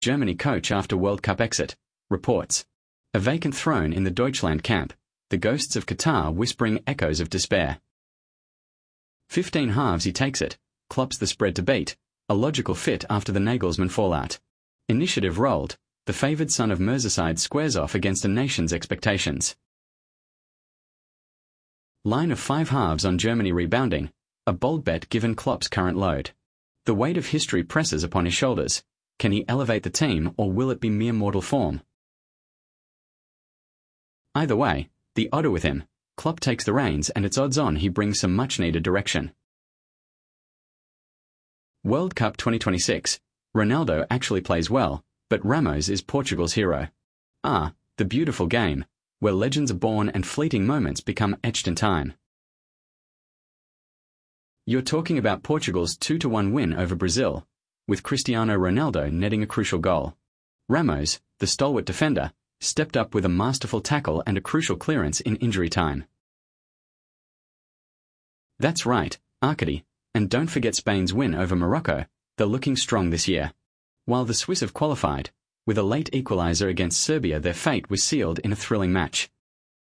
Germany coach after World Cup exit, reports. A vacant throne in the Deutschland camp, the ghosts of Qatar whispering echoes of despair. 15 halves he takes it, Klopp's the spread to beat, a logical fit after the Nagelsmann fallout. Initiative rolled, the favoured son of Merseyside squares off against a nation's expectations. Line of 5 halves on Germany rebounding, a bold bet given Klopp's current load. The weight of history presses upon his shoulders. Can he elevate the team, or will it be mere mortal form? Either way, the odder with him, Klopp takes the reins and it's odds on he brings some much-needed direction. World Cup 2026. Ronaldo actually plays well, but Ramos is Portugal's hero. Ah, the beautiful game, where legends are born and fleeting moments become etched in time. You're talking about Portugal's 2-1 win over Brazil, with Cristiano Ronaldo netting a crucial goal. Ramos, the stalwart defender, stepped up with a masterful tackle and a crucial clearance in injury time. That's right, Arcady, and don't forget Spain's win over Morocco. They're looking strong this year. While the Swiss have qualified, with a late equaliser against Serbia, their fate was sealed in a thrilling match.